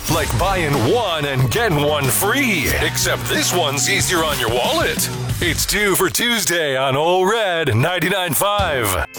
Like buying one and getting one free. Except this one's easier on your wallet. It's 2 for Tuesday on Old Red 99.5.